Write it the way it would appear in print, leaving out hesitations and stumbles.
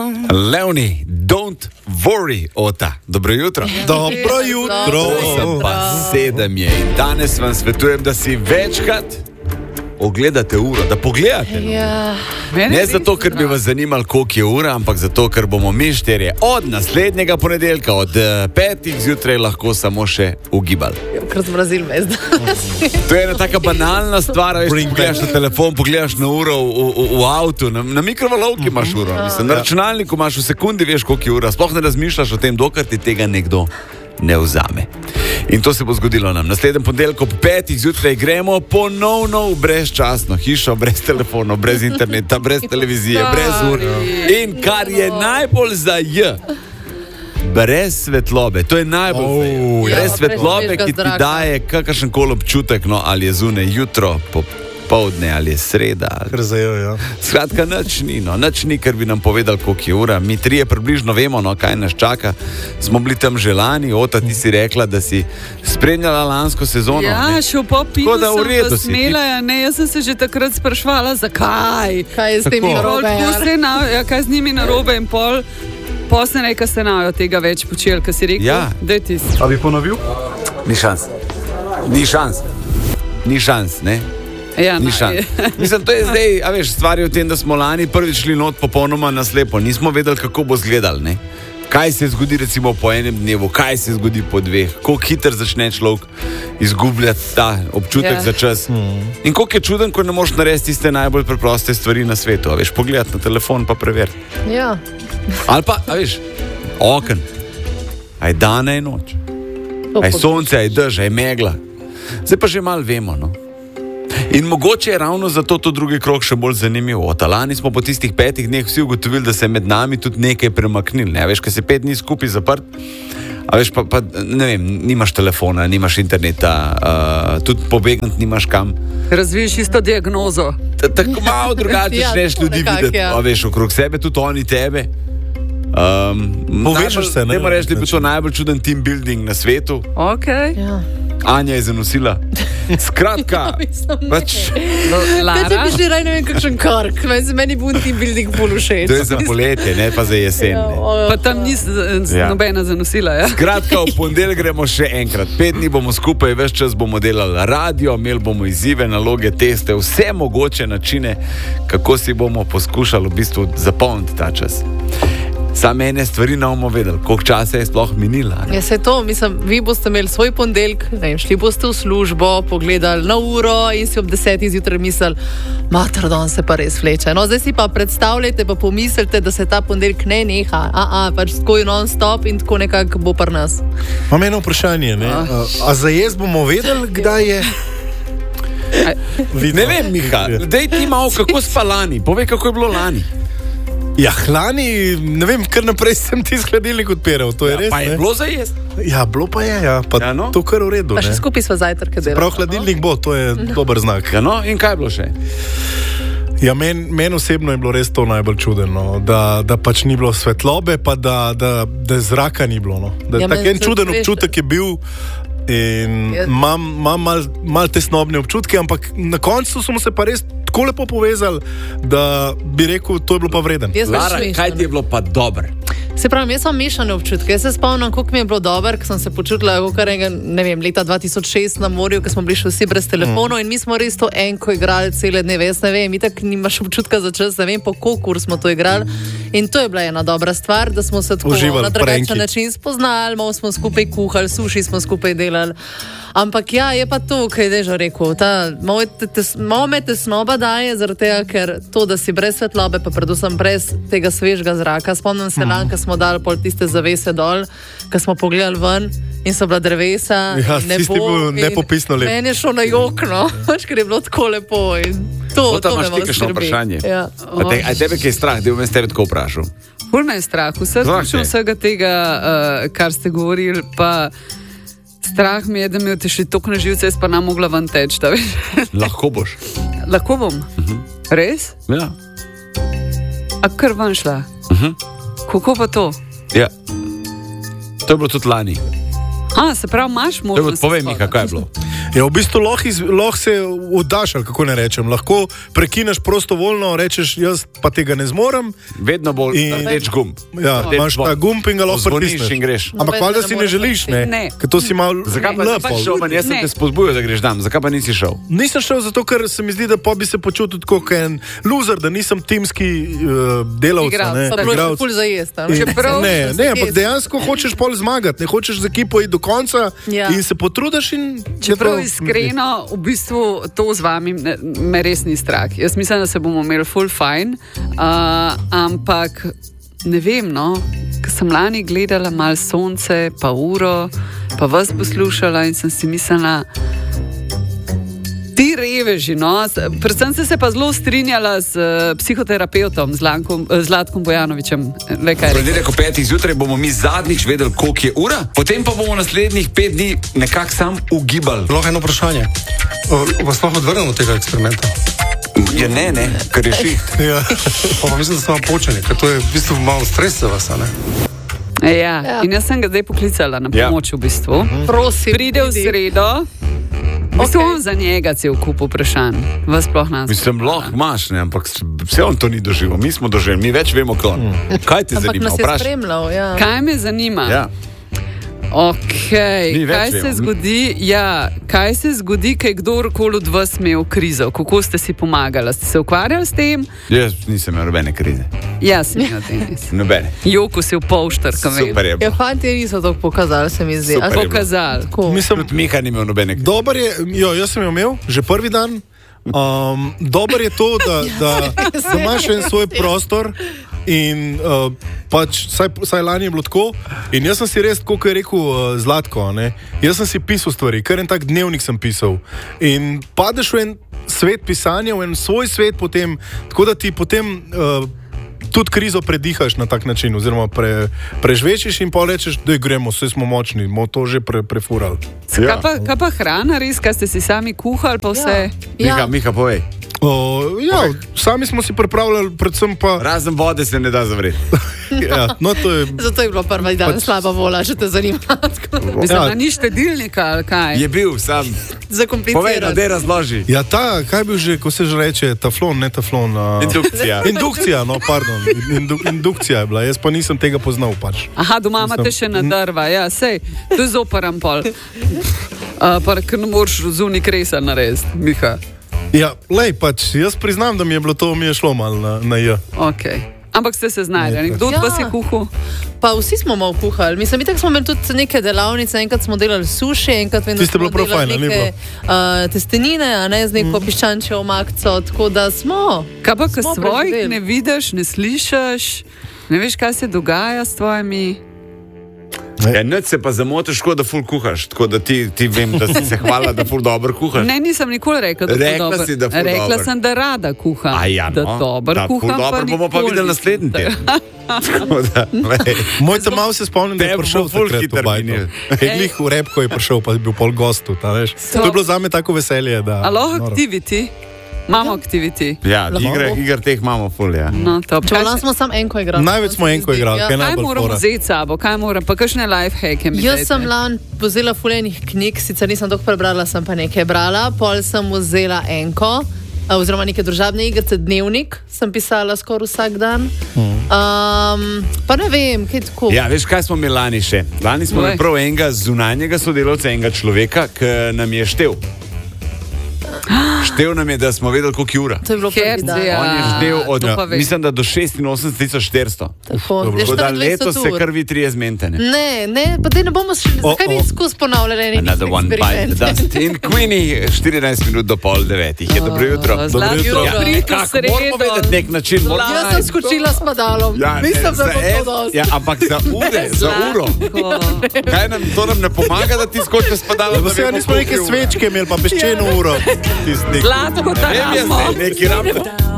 Leonie, don't worry, Ota. Dobro jutro. Dobro jutro. 8:07 je in danes vam svetujem, da si večkrat ogledate uro, da pogledate. Ja. Ne zato, ker bi vas zanimali, koliko je ura, ampak zato, ker bomo mi štirje od naslednjega ponedeljka, od 5. zjutraj lahko samo še ugibali. Kar zmrazil me zdaj. To je ena taka banalna stvar, veš, pogledaš na telefon, pogledaš na uro v avtu, na mikrovalovki imaš uro, mislim, na računalniku imaš v sekundi, veš, koliko je ura, sploh ne razmišljaš o tem, dokler ti tega nekdo ne vzame. In to se bo zgodilo nam. Naslednji ponedeljek ob 5. zjutraj gremo ponovno v brezčasno hišo, brez telefonov, brez interneta, brez televizije, brez ur. In kar je najbolj za brez svetlobe. To je najbolj brez svetlobe, ki ti daje kakršen koli občutek, no, ali je zunaj jutro, popoldne, ali je sreda. Skratka, nič ni, ker bi nam povedali, koliko je ura. Mi trije približno vemo, no, kaj nas čaka. Smo bili tam že lani. Ota, ti si rekla, da si spremljala lansko sezono. Ja, še v popilu sem pa smela. Jaz sem se že takrat sprašvala, zakaj. Kaj je s temi narobe? Kaj z njimi narobe in pol se nekaj ste najo tega več počeli, kaj si rekel? Ja. A bi ponovil? Ni šans, ne? Ja, Ni šans. Mislim, to je zdaj, a veš, stvar je v tem, da smo lani prvič šli not popolnoma naslepo. Nismo vedeli, kako bo izgledal, ne? Kaj se zgodi recimo po enem dnevu, kaj se zgodi po dveh, koliko hiter začne človek izgubljati ta občutek za čas. In koliko je čuden, ko ne moreš narediti tiste najbolj preproste stvari na svetu. A veš, pogledati na telefon pa preveriti. Ja. Ali pa, a veš, oken. Aj dan, aj noč. Aj sonce, aj dež, aj megla. Zdaj pa že malo vemo, no. In mogoče je ravno zato to drugi krog še bolj zanimiv. Od lani smo po tistih 5 dneh vsi ugotovili, da se je med nami tudi nekaj premaknilo. Ne? Veš, ko se 5 dni skupaj zaprt, a veš, pa ne vem, nimaš telefona, nimaš interneta, tudi pobegniti nimaš kam. Razviješ isto diagnozo. Tako malo drugače začneš ljudi videti, a veš, okrog sebe, tudi oni tebe. Povežeš se, ne? Ne moram reči, da je bil to najbolj čuden team building na svetu. Okay. Ja. Anja je zanosila. Skratka, Kaj ti bi že raj, ne vem, kakšen kark. Meni bo team building bolj všeč. To je za poletje, ne pa za jesen. Pa tam ni nobena zanosila, ja? Skratka, v ponedeljek gremo še enkrat. 5 dni bomo skupaj, ves čas bomo delali radio, imeli bomo izzive, naloge, teste, vse mogoče načine, kako si bomo poskušali v bistvu zapolniti ta čas. Same ene stvari ne bomo vedeli, koliko časa je sploh minila. Ja, se to, mislim, vi boste imeli svoj ponedeljek, šli boste v službo, pogledali na uro in si ob 10. zjutraj mislili, mater, dan se pa res vleče. No, zdaj si pa predstavljajte, pa pomislite, da se ta ponedeljek ne neha. Pač tako je non-stop in tako nekako bo pri nas. Imam eno vprašanje, ne? A za jaz bomo vedeli, kdaj je? Ne vem, Miha, dej ti malo, kako spa lani, povej, kako je bilo lani. Ja, lani, ne vem, kar naprej sem ti hladilnik odpiral, to je res, pa je bilo za jesti. Ja, bilo pa je, ja, pa Ja, no. to kar v redu, Pa še ne? skupaj sva zajtrke delali. Prav hladilnik bo, to je dober znak. Ja, no, in kaj je bilo še? Ja, meni osebno je bilo res to najbolj čudeno, da pač ni bilo svetlobe, pa da zraka ni bilo, no. Da Ja, tak meni en se čuden veš, občutek je bil in imam mal tesnobne občutke, ampak na koncu smo se pa res tako lepo povezali, da bi rekel, to je bilo pa vreden. Jaz Lara, pač kaj ti je bilo pa dobro? Se pravi, jaz sem mešane občutke. Jaz se spomnim, koliko mi je bilo dobro, ko sem se počutila, ne vem, leta 2006 na morju, ko smo bili še vsi brez telefonov in mi smo res to enko igrali cele dneve. Jaz ne vem, itak nimaš občutka za čas, ne vem, po koliko ur smo to igrali. In to je bila ena dobra stvar, da smo se tako Uživali na v drugačen pranki. način spoznali, malo smo skupaj kuhali, suši smo skupaj delali. Ampak ja, je pa to, kaj je že rekel. Malo me tesnoba daje, zaradi tega, ker to, da si brez svetlobe, pa predvsem brez tega svežega zraka. Spomnim se lani, ko smo dali pol tiste zavese dol, ko smo pogledali ven in so bila drevesa. Ja, in nebo, tisti bil nepopisno lep. Meni je šlo na jokno, ker je bilo tako lepo. To imaš me ti kakšno skrbi. vprašanje? Ja. A tebe kaj je strah, da bi me s tebe tako vprašal? Ful me je strah, vsega tega, kar ste govorili, pa strah mi je, da mi otešli toliko na živce, jaz pa nam mogla ven teč, da veš. Lahko boš. Lahko bom? Res? Ja. A kar ven šla? Kako pa to? Ja. To je bilo tudi lani. Se pravi, imaš možnost. Povej mi, kako je bilo. Ja, v bistvu lahko se oddaš, ali kako ne rečem. Lahko prekineš prostovoljno, rečeš, jaz pa tega ne zmorem. Vedno bolj rdeč gumb. Ja, imaš ta gumb in ga lahko pritisneš. In greš. Ampak valjda si ne želiš, ne? Ker to si malo lepo. Jaz sem te spodbujal, da greš tam. Zakaj pa nisi šel? Nisem šel zato, ker se mi zdi, da pa bi se počutil kot en loser, da nisem timski delavec. Igralec. Ful za jesti. Ne, ampak dejansko hočeš pol zmagati, ne hočeš z ekipo iti do konca in se potrudiš. Čeprav iskreno, v bistvu to z vami me res ni strah. Jaz mislim, da se bomo imeli full fajn, ampak ne vem, no, ko sem lani gledala malo sonce, pa uro, pa vas poslušala in sem si mislila, ti reveži, no, predvsem se pa zelo strinjala z psihoterapeutom, Zlatkom Bojanovičem. Ponedeljek o 5. zjutraj bomo mi zadnjič vedeli, koliko je ura, potem pa bomo naslednjih 5 dni nekako sam ugibali. Lahko eno vprašanje. Vas lahko odvrnem od tega eksperimenta? Ja, ne, ker je šiht. Ja. Pa mislim, da smo vam počeni, ker to je v bistvu malo stres za vas, a ne? Ja, in jaz sem ga zdaj poklicala na pomoč v bistvu. Prosim, pride v sredo. Mislim, za njega cel kup vprašanj. Vas sploh nas. Mislim, lahko imaš, ne, ampak vse on to ni doživel. Mi smo doživeli, mi več vemo, kot on. Kaj te zanima? Ampak nas je spremljal, ja. Kaj me zanima? Ja. Okay. Kaj se zgodi, kaj kdorkoli od vas imel krizo? Kako ste si pomagali? Ste se ukvarjali s tem? Jaz nisem imel nobene krize. Jaz sem imel tenis. Nobene. Joko si v polštrka. Super je. Ja, fanti niso to pokazali, se mi zdi. Pokazali. Mislim, tudi Miha ni imel nobene krize. Dober je, jaz sem jo imel, že prvi dan. Dober je to, da imaš en svoj prostor. In pač, saj lani je bilo tako. In jaz sem si res, kot je rekel Zlatko, ne? Jaz sem si pisal stvari, kar en tak dnevnik sem pisal. In padeš v en svet pisanja, v en svoj svet potem, tako da ti potem tudi krizo predihaš na tak način, oziroma prežvečiš in pa rečeš, da gremo, vse smo močni, bomo to že prefurali. Kaj pa hrana res, kaj ste si sami kuhali pa vse? Ja. Miha, povej. Sami smo si pripravljali, predvsem pa... Razen vode se ne da zavreti. Ja, no, zato je bilo prvi dan slaba vola, če te zanima. Mislim, da ni štedilnika, ali kaj? Je bil, sam. Zakompliciran. Povej, da razloži. Ja, kaj je bil že, ko se že reče, teflon, ne teflon. Indukcija. Indukcija, no, pardon. Indukcija je bila, jaz pa nisem tega poznal pač. Aha, doma imate še na drva, ja, sej, to je zoparan pol. Pa, ker ne moreš zunaj kresa narediti, Miha. Ja, lej, pač, jaz priznam, da mi je bilo to, mi je šlo malo na j. Okay. Ampak ste se znajdeli, kdo od vas je kuhal? Pa vsi smo malo kuhali. Mislim, itak smo imeli tudi neke delavnice, enkrat smo delali suši, enkrat smo delali neke testenine, a ne z neko piščančjo omakco, tako da smo. Kaj pa, ko svojih ne vidiš, ne slišiš, ne veš, kaj se dogaja s tvojimi... Ja, noč se pa zamotiš, da ful kuhaš, tako da ti vem, da si se hvala, da ful dobro kuhaš. Ne, nisem nikoli rekla, da ful dobro. Si, da ful rekla sem, da rada kuham. Ja, no, da dobro kuham, pa bomo pa videli naslednji teden. Moj tam malo se spomnim, da je prišel takrat v bajno. Glih v Repko je prišel, pa je bil pol gostu. To je bilo zame tako veselje. Alo, aktiviti. Imamo aktiviti. Ja, igr teh imamo ful, ja. No, Čevala smo samo enko igrali. Največ smo enko igrali. Kaj moramo vzeti sabo? Kaj moramo? Pa kakšne lifehacke mi dajte? Jaz sem lan vzela ful enih knjig, sicer nisem toliko prebrala, sem pa nekaj brala. Pol sem vzela enko, oziroma neke družabne igrice, dnevnik sem pisala skoraj vsak dan. Pa ne vem, kaj tako. Ja, veš, kaj smo imeli lani še? Lani smo imeli prav enega zunanjega sodelavca, enega človeka, ki nam je štel. Štev nam je, da smo vedeli, koliko je ura. To je bilo prvi dan. On je štev od, mislim, da do 86,400. Tako da letos se kar vi trije zmente, ne? Ne, pa te ne bomo šli, zakaj bi skozi ponavljali nekaj eksperimente. In Queenie, 14 minut do 8:30. Je dobro jutro. Dobro jutro. Moramo vedeti nek način. Jaz sem skočila s padalom. Mislim, da bo to dosti. Ja, ampak za uro. To nam ne pomaga, da ti skočiš s padalom. Da se nismo neke svečke imeli, pa peščeno uro. Zlatko, ta neki